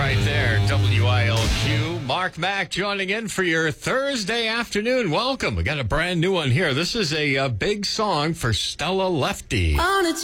right there. WILQ. Mark Mack joining in for your Thursday afternoon. Welcome. We got a brand new one here. This is a big song for Stella Lefty.